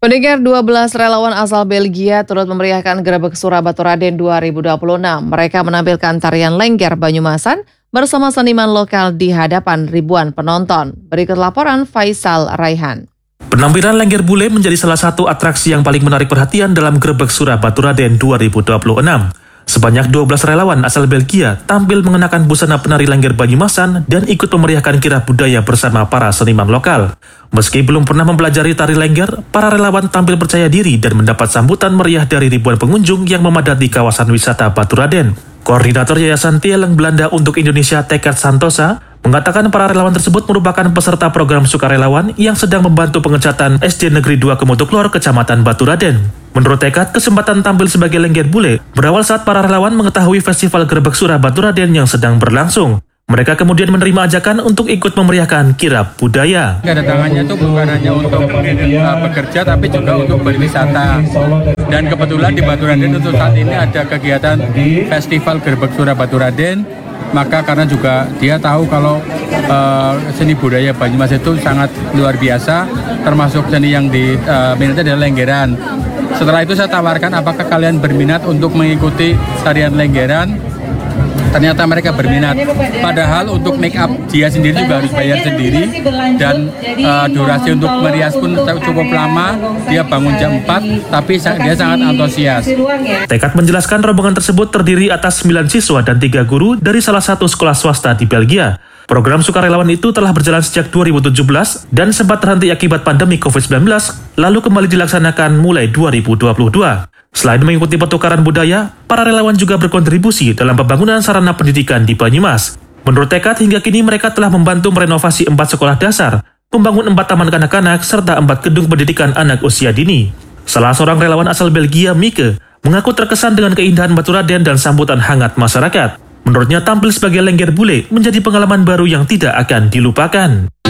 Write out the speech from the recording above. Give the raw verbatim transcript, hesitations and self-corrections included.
Pendengar, dua belas relawan asal Belgia turut memeriahkan Grebek Sura Baturaden dua ribu dua puluh enam. Mereka menampilkan tarian Lengger Banyumasan bersama seniman lokal di hadapan ribuan penonton. Berikut laporan Faisal Raihan. Penampilan Lengger Bule menjadi salah satu atraksi yang paling menarik perhatian dalam Grebek Sura Baturaden dua ribu dua puluh enam. Sebanyak dua belas relawan asal Belgia tampil mengenakan busana penari Lengger Banyumasan dan ikut memeriahkan kirab budaya bersama para seniman lokal. Meski belum pernah mempelajari tari Lengger, para relawan tampil percaya diri dan mendapat sambutan meriah dari ribuan pengunjung yang memadati kawasan wisata Baturaden. Koordinator Yayasan Tieleng Belanda untuk Indonesia Tekad Santosa mengatakan para relawan tersebut merupakan peserta program sukarelawan yang sedang membantu pengecatan S D Negeri dua Kemutuklor, Kecamatan Baturaden. Menurut Tekad, kesempatan tampil sebagai Lengger Bule berawal saat para relawan mengetahui Festival Grebek Sura Baturaden yang sedang berlangsung. Mereka kemudian menerima ajakan untuk ikut memeriahkan kirab budaya. Kedatangannya itu bukan hanya untuk uh, bekerja, tapi juga untuk berwisata. Dan kebetulan di Baturaden untuk saat ini ada kegiatan Festival Grebek Sura Baturaden. Maka karena juga dia tahu kalau uh, seni budaya Banyumas itu sangat luar biasa, termasuk seni yang diminati uh, adalah Lenggeran. Setelah itu saya tawarkan apakah kalian berminat untuk mengikuti tarian Lenggeran. Ternyata mereka berminat. Padahal untuk make up dia sendiri juga harus bayar sendiri. Dan uh, durasi untuk merias pun cukup lama. Dia bangun jam empat, tapi dia sangat antusias. Tekad menjelaskan rombongan tersebut terdiri atas sembilan siswa dan tiga guru dari salah satu sekolah swasta di Belgia. Program sukarelawan itu telah berjalan sejak dua ribu tujuh belas dan sempat terhenti akibat pandemi covid sembilan belas, lalu kembali dilaksanakan mulai dua ribu dua puluh dua. Selain mengikuti pertukaran budaya, para relawan juga berkontribusi dalam pembangunan sarana pendidikan di Banyumas. Menurut Tekad, hingga kini mereka telah membantu merenovasi empat sekolah dasar, membangun empat taman kanak-kanak, serta empat gedung pendidikan anak usia dini. Salah seorang relawan asal Belgia, Mike, mengaku terkesan dengan keindahan Baturaden dan sambutan hangat masyarakat. Menurutnya, tampil sebagai Lengger Bule menjadi pengalaman baru yang tidak akan dilupakan.